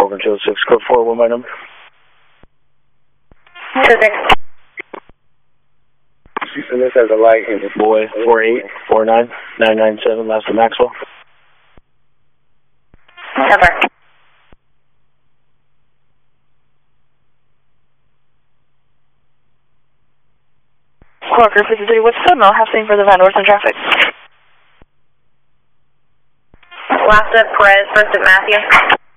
over 206, code 4, what my number? 206. And this has a light in it. Boy, 4849997, last of Maxwell. Over. Walker 53, what's the no? Have seen for the van, where's in traffic? Last of Perez, first of Matthew.